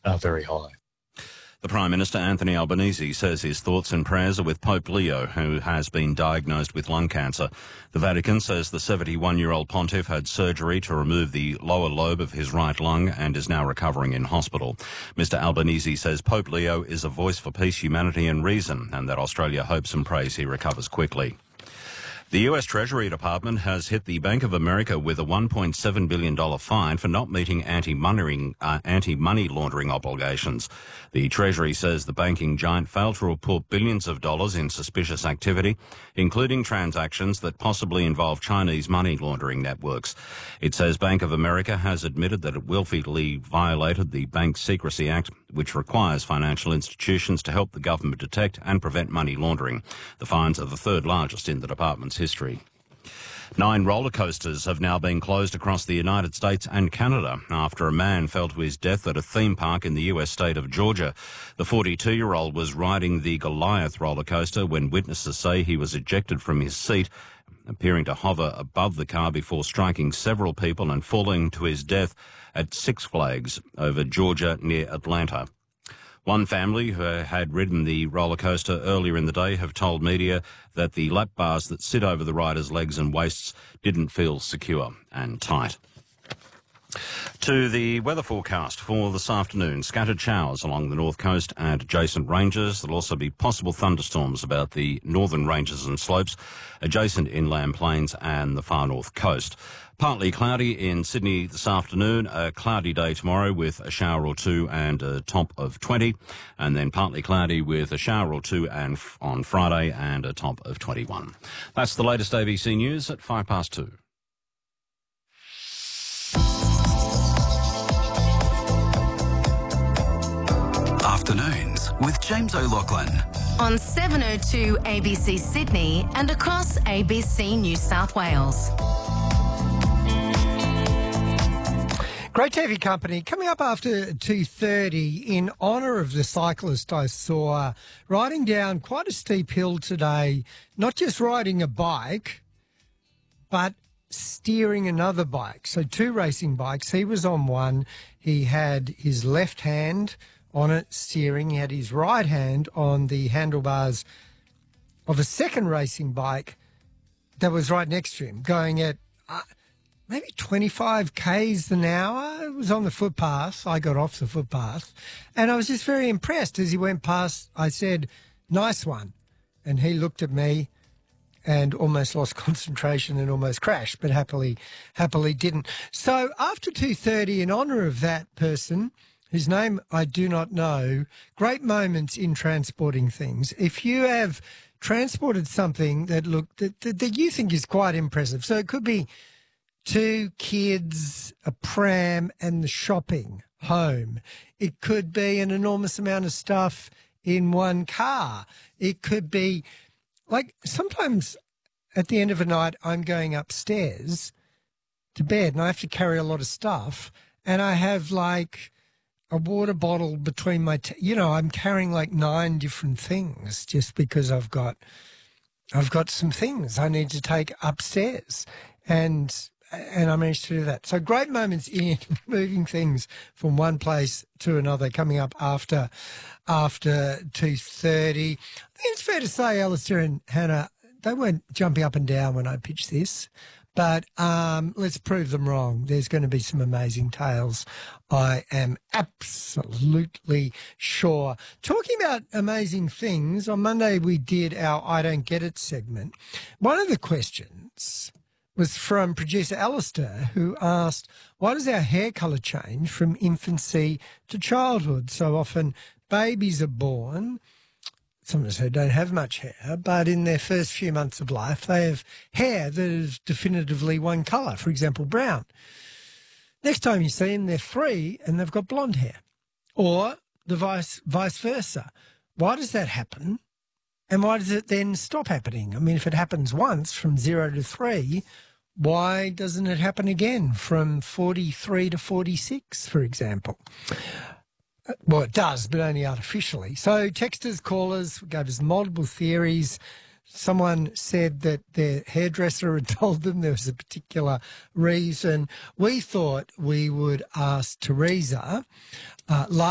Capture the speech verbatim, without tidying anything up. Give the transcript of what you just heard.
are very high. The Prime Minister, Anthony Albanese, says his thoughts and prayers are with Pope Leo, who has been diagnosed with lung cancer. The Vatican says the seventy-one-year-old pontiff had surgery to remove the lower lobe of his right lung and is now recovering in hospital. Mister Albanese says Pope Leo is a voice for peace, humanity and reason, and that Australia hopes and prays he recovers quickly. The U S Treasury Department has hit the Bank of America with a one point seven billion dollars fine for not meeting anti-money uh, anti-money laundering obligations. The Treasury says the banking giant failed to report billions of dollars in suspicious activity, including transactions that possibly involve Chinese money laundering networks. It says Bank of America has admitted that it willfully violated the Bank Secrecy Act, which requires financial institutions to help the government detect and prevent money laundering. The fines are the third largest in the department's history. Nine roller coasters have now been closed across the United States and Canada after a man fell to his death at a theme park in the U S state of Georgia. The forty-two-year-old was riding the Goliath roller coaster when witnesses say he was ejected from his seat, appearing to hover above the car before striking several people and falling to his death at Six Flags over Georgia near Atlanta. One family who had ridden the roller coaster earlier in the day have told media that the lap bars that sit over the rider's legs and waists didn't feel secure and tight. To the weather forecast for this afternoon. Scattered showers along the north coast and adjacent ranges. There'll also be possible thunderstorms about the northern ranges and slopes, adjacent inland plains and the far north coast. Partly cloudy in Sydney this afternoon, a cloudy day tomorrow with a shower or two and a top of twenty, and then partly cloudy with a shower or two and f- on Friday and a top of twenty-one. That's the latest A B C News at five past two. Afternoons with James O'Loughlin. On seven oh two A B C Sydney and across A B C New South Wales. Great T V company coming up after two thirty in honour of the cyclist I saw riding down quite a steep hill today, not just riding a bike, but steering another bike. So two racing bikes. He was on one. He had his left hand on it steering. He had his right hand on the handlebars of a second racing bike that was right next to him, going at Uh, maybe twenty-five kays an hour. It was on the footpath. I got off the footpath. And I was just very impressed. As he went past, I said, "Nice one." And he looked at me and almost lost concentration and almost crashed, but happily, happily didn't. So after two thirty, in honour of that person, whose name I do not know, great moments in transporting things. If you have transported something that look that, that, that you think is quite impressive, so it could be two kids, a pram and the shopping home. It could be an enormous amount of stuff in one car. It could be, like, sometimes at the end of a night I'm going upstairs to bed and I have to carry a lot of stuff and I have like a water bottle between my, t- you know, I'm carrying like nine different things just because I've got, I've got some things I need to take upstairs. And And I managed to do that. So great moments in moving things from one place to another coming up after after two thirty. I think it's fair to say Alistair and Hannah, they weren't jumping up and down when I pitched this, but um, let's prove them wrong. There's going to be some amazing tales, I am absolutely sure. Talking about amazing things, on Monday we did our I Don't Get It segment. One of the questions was from producer Alistair, who asked, why does our hair colour change from infancy to childhood? So often babies are born, some of us who don't have much hair, but in their first few months of life, they have hair that is definitively one colour, for example, brown. Next time you see them, they're three and they've got blonde hair. Or the vice, vice versa. Why does that happen? And why does it then stop happening? I mean, if it happens once from zero to three, why doesn't it happen again from forty-three to forty-six, for example? Well, it does, but only artificially. So texters, callers gave us multiple theories. Someone said that their hairdresser had told them there was a particular reason. We thought we would ask Teresa uh,